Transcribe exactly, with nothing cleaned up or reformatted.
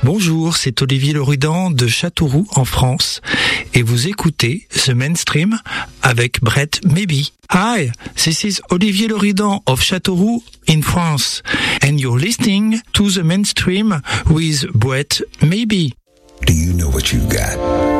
Bonjour, c'est Olivier Loridan de Châteauroux en France et vous écoutez The Mainstream avec Brett Maybe. Hi, this is Olivier Loridan of Châteauroux in France and you're listening to The Mainstream with Brett Maybe. Do you know what you've got?